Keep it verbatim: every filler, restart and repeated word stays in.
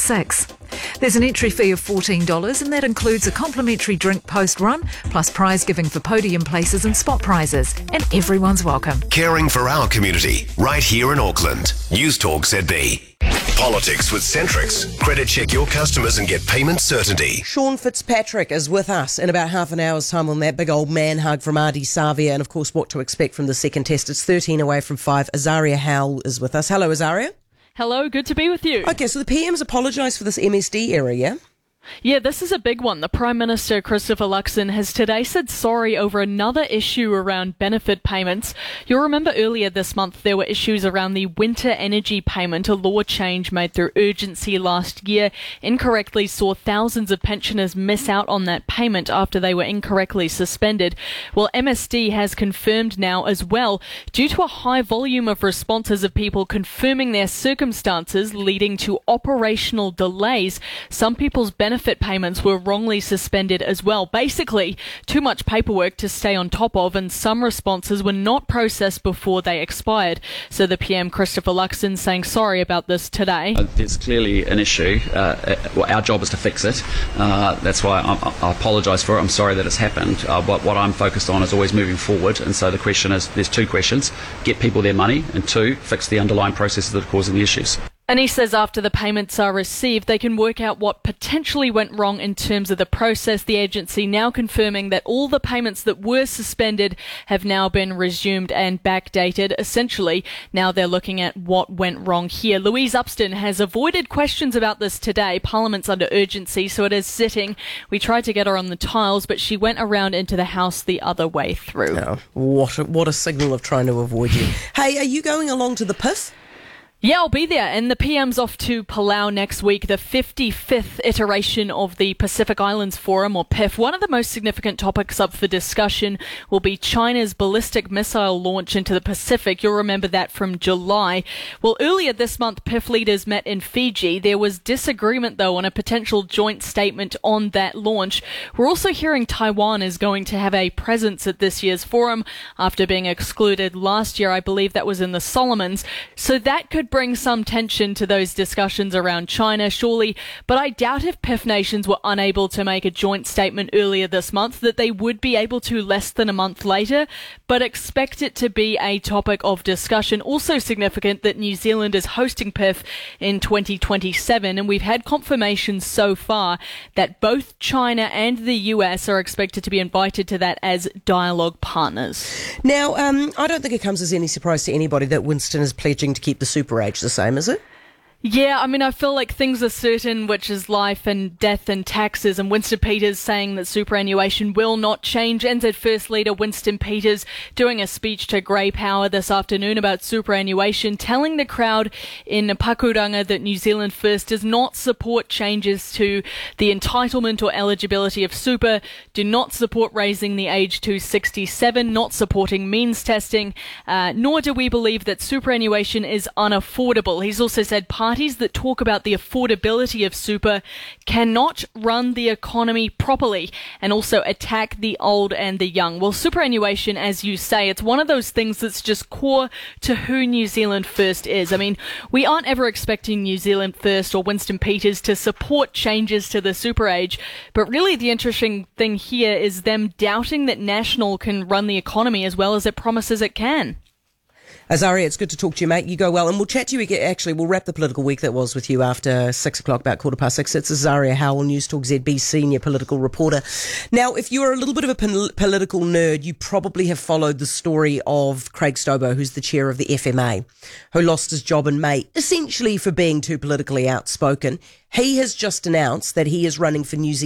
six. There's an entry fee of fourteen dollars and that includes a complimentary drink post-run, plus prize giving for podium places and spot prizes. And everyone's welcome. Caring for our community, right here in Auckland. News Talk Z B. Politics with Centrix. Credit check your customers and get payment certainty. Sean Fitzpatrick is with us in about half an hour's time on that big old man hug from Ardie Savea, and of course what to expect from the second test. It's thirteen away from five. Azaria Howell is with us. Hello, Azaria. Hello, good to be with you. Okay, so the P M's apologised for this M S D error, yeah? Yeah, this is a big one. The Prime Minister, Christopher Luxon, has today said sorry over another issue around benefit payments. You'll remember earlier this month there were issues around the winter energy payment. A law change made through urgency last year incorrectly saw thousands of pensioners miss out on that payment after they were incorrectly suspended. Well, M S D has confirmed now as well, due to a high volume of responses of people confirming their circumstances leading to operational delays, some people's benefit Benefit payments were wrongly suspended as well. Basically, too much paperwork to stay on top of, and some responses were not processed before they expired. So the P M, Christopher Luxon, saying sorry about this today. Uh, there's clearly an issue. Uh, well, our job is to fix it. Uh, that's why I, I apologise for it. I'm sorry that it's happened. Uh, but what I'm focused on is always moving forward. And so the question is, there's two questions: get people their money, and two, fix the underlying processes that are causing the issues. And he says after the payments are received, they can work out what potentially went wrong in terms of the process. The agency now confirming that all the payments that were suspended have now been resumed and backdated. Essentially, now they're looking at what went wrong here. Louise Upston has avoided questions about this today. Parliament's under urgency, so it is sitting. We tried to get her on the tiles, but she went around into the House the other way through. Oh, what a, what a signal of trying to avoid you. Hey, are you going along to the P I F? Yeah, I'll be there. And the P M's off to Palau next week, the fifty-fifth iteration of the Pacific Islands Forum, or P I F. One of the most significant topics up for discussion will be China's ballistic missile launch into the Pacific. You'll remember that from July. Well, earlier this month, P I F leaders met in Fiji. There was disagreement, though, on a potential joint statement on that launch. We're also hearing Taiwan is going to have a presence at this year's forum after being excluded last year. I believe that was in the Solomons. So that could bring some tension to those discussions around China, surely, but I doubt if P I F nations were unable to make a joint statement earlier this month that they would be able to less than a month later, but expect it to be a topic of discussion. Also significant that New Zealand is hosting P I F in twenty twenty-seven, and we've had confirmation so far that both China and the U S are expected to be invited to that as dialogue partners. Now, um, I don't think it comes as any surprise to anybody that Winston is pledging to keep the super age the same, is it? Yeah, I mean, I feel like things are certain, which is life and death and taxes, and Winston Peters saying that superannuation will not change. N Z First Leader Winston Peters doing a speech to Grey Power this afternoon about superannuation, telling the crowd in Pakuranga that New Zealand First does not support changes to the entitlement or eligibility of super, do not support raising the age to sixty-seven, not supporting means testing, uh, nor do we believe that superannuation is unaffordable. He's also said parties that talk about the affordability of super cannot run the economy properly and also attack the old and the young. Well, superannuation, as you say, it's one of those things that's just core to who New Zealand First is. I mean, we aren't ever expecting New Zealand First or Winston Peters to support changes to the super age, but really the interesting thing here is them doubting that National can run the economy as well as it promises it can. Azaria, it's good to talk to you, mate. You go well. And we'll chat to you again. Actually, we'll wrap the political week that was with you after six o'clock, about quarter past six. It's Azaria Howell, News Talk Z B senior political reporter. Now, if you're a little bit of a pol- political nerd, you probably have followed the story of Craig Stobo, who's the chair of the F M A, who lost his job in May, essentially for being too politically outspoken. He has just announced that he is running for New Zealand